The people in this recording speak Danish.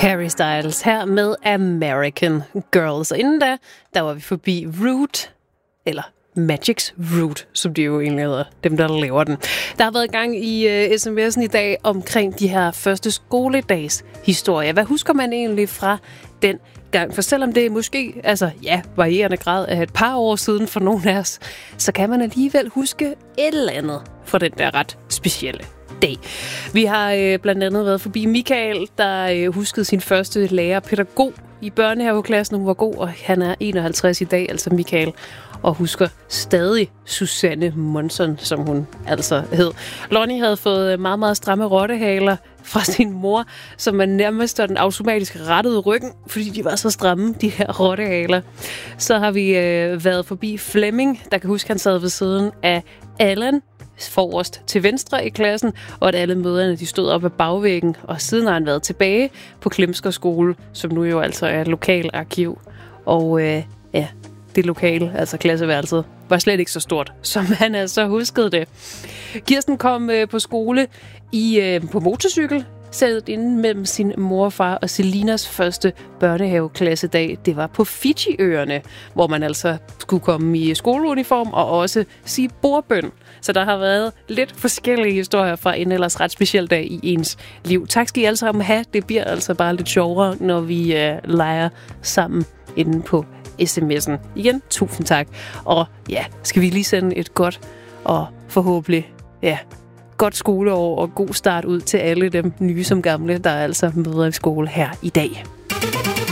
Harry Styles her med American Girls. Og inden der var vi forbi Root, eller Magic's Root, som det jo egentlig hedder, dem der laver den. Der har været gang i sms'en i dag omkring de her første skoledags historie. Hvad husker man egentlig fra den gang? For selvom det måske, varierende grad af et par år siden for nogle af os, så kan man alligevel huske et eller andet fra den der ret specielle dag. Vi har blandt andet været forbi Michael, der huskede sin første lærer-pædagog i børnehaveklassen. Hun var god, og han er 51 i dag, altså Michael, og husker stadig Susanne Monson, som hun altså hed. Lonnie havde fået meget, meget stramme rottehaler fra sin mor, som man nærmest den automatisk rettede ryggen, fordi de var så stramme, de her rottehaler. Så har vi været forbi Flemming, der kan huske, han sad ved siden af Allan, forrest til venstre i klassen, og at alle møderne de stod op ad bagvæggen, og siden har han været tilbage på Klemsker skole, som nu jo altså er et lokalarkiv. Og det lokale, altså klasseværelset, var slet ikke så stort, som han altså huskede det. Kirsten kom på skole på motorcykel, sad inde mellem sin mor og far, og Selinas første børnehaveklassedag, det var på Fiji-øerne, hvor man altså skulle komme i skoleuniform og også sige bordbøn. Så der har været lidt forskellige historier fra en ellers ret speciel dag i ens liv. Tak skal I alle sammen have. Det bliver altså bare lidt sjovere, når vi leger sammen inde på sms'en. Igen, tusind tak. Og skal vi lige sende et godt og forhåbentlig godt skoleår og god start ud til alle dem nye som gamle, der altså møder i skole her i dag.